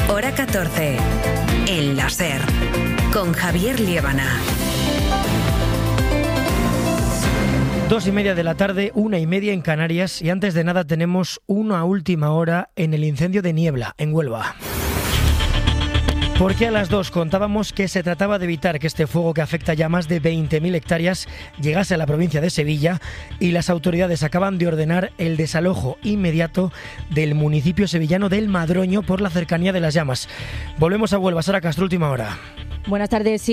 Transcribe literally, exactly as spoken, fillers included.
Hora catorce. El láser. Con Javier Liébana. Dos y media de la tarde, una y media en Canarias, y antes de nada tenemos una última hora en el incendio de Niebla, en Huelva. Porque a las dos contábamos que se trataba de evitar que este fuego, que afecta ya más de veinte mil hectáreas, llegase a la provincia de Sevilla, y las autoridades acaban de ordenar el desalojo inmediato del municipio sevillano del Madroño por la cercanía de las llamas. Volvemos a Huelva. Sara Castro, última hora. Buenas tardes.